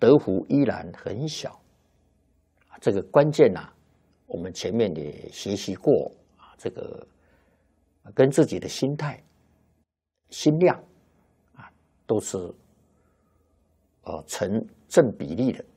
得福依然很小。这个关键我们前面也学习过这个跟自己的心态、心量都是成正比例的。